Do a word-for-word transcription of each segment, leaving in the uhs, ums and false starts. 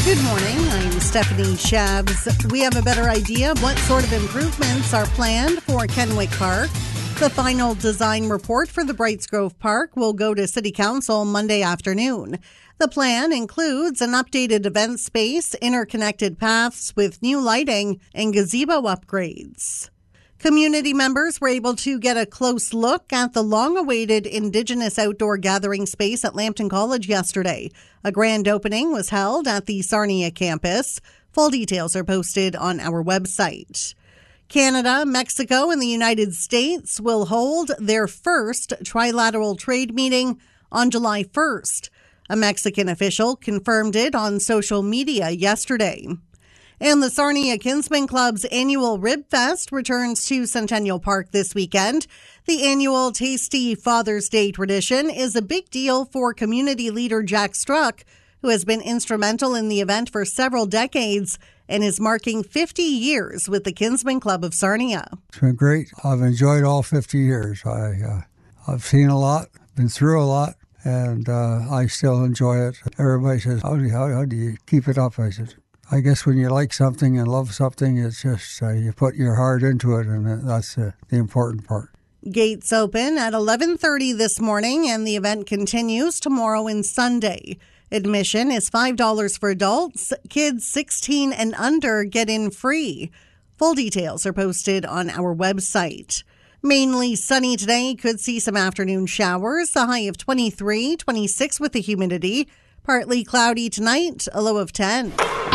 Good morning. I'm Stephanie Shabs. We have a better idea of what sort of improvements are planned for Kenwick Park. The final design report for the Brights Grove Park will go to City Council Monday afternoon. The plan includes an updated event space, interconnected paths with new lighting, and gazebo upgrades. Community members were able to get a close look at the long-awaited Indigenous outdoor gathering space at Lambton College yesterday. A grand opening was held at the Sarnia campus. Full details are posted on our website. Canada, Mexico, and the United States will hold their first trilateral trade meeting on July first. A Mexican official confirmed it on social media yesterday. And the Sarnia Kinsman Club's annual Rib Fest returns to Centennial Park this weekend. The annual Tasty Father's Day tradition is a big deal for community leader Jack Struck, who has been instrumental in the event for several decades and is marking fifty years with the Kinsman Club of Sarnia. It's been great. I've enjoyed all fifty years. I, uh, I've seen a lot, been through a lot, and uh, I still enjoy it. Everybody says, how do, you, how, how do you keep it up? I said, I guess when you like something and love something, it's just uh, you put your heart into it, and that's uh, the important part. Gates open at eleven thirty this morning, and the event continues tomorrow and Sunday. Admission is five dollars for adults. Kids sixteen and under get in free. Full details are posted on our website. Mainly sunny today. Could see some afternoon showers. A high of twenty-three, twenty-six with the humidity. Partly cloudy tonight. A low of ten.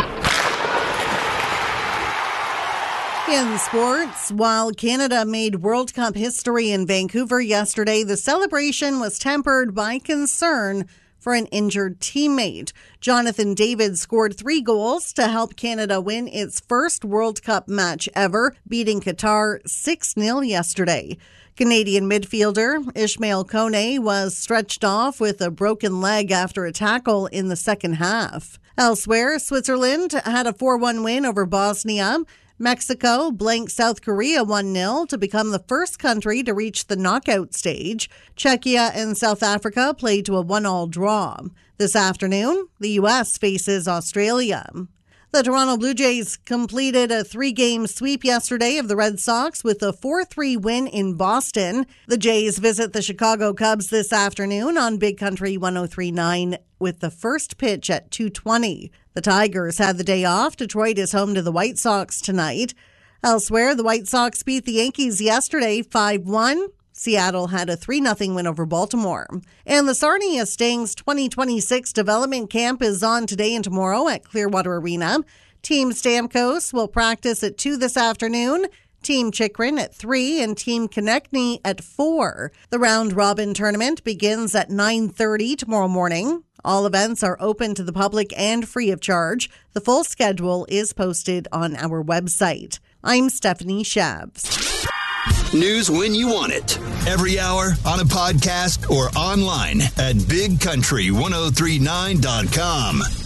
In sports, while Canada made World Cup history in Vancouver yesterday, the celebration was tempered by concern for an injured teammate. Jonathan David scored three goals to help Canada win its first World Cup match ever, beating Qatar six nil yesterday. Canadian midfielder Ishmael Kone was stretched off with a broken leg after a tackle in the second half. Elsewhere, Switzerland had a four one win over Bosnia. Mexico blanked South Korea one nil to become the first country to reach the knockout stage. Czechia and South Africa played to a one all draw. This afternoon, the U S faces Australia. The Toronto Blue Jays completed a three-game sweep yesterday of the Red Sox with a four three win in Boston. The Jays visit the Chicago Cubs this afternoon on Big Country one oh three point nine with the first pitch at two twenty. The Tigers had the day off. Detroit is home to the White Sox tonight. Elsewhere, the White Sox beat the Yankees yesterday five one. Seattle had a three nothing win over Baltimore. And the Sarnia Stings twenty twenty-six development camp is on today and tomorrow at Clearwater Arena. Team Stamkos will practice at two this afternoon, Team Chikrin at three, and Team Konechny at four. The round-robin tournament begins at nine thirty tomorrow morning. All events are open to the public and free of charge. The full schedule is posted on our website. I'm Stephanie Shabs. News when you want it. Every hour, on a podcast, or online at big country ten thirty-nine dot com.